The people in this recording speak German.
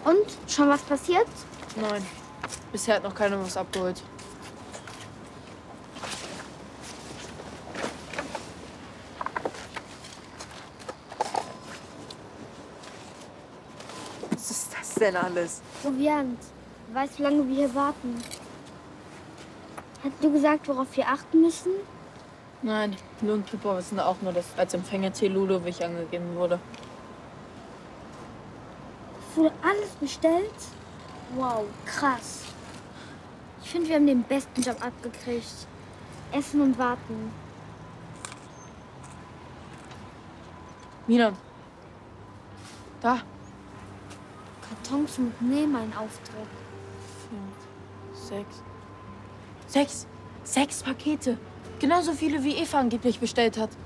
Und? Schon was passiert? Nein. Bisher hat noch keiner was abgeholt. Was ist das denn alles? Proviant. Weißt du, wie lange wir hier warten? Hast du gesagt, worauf wir achten müssen? Nein, Lou und Pippa wissen auch nur, dass als Empfängertier Ludovic angegeben wurde. Es wurde alles bestellt? Wow, krass. Ich finde, wir haben den besten Job abgekriegt. Essen und warten. Milan. Da. Kartons mitnehmen, mein Auftritt. 5, 6. 6 Pakete. Genauso viele, wie Eva angeblich bestellt hat.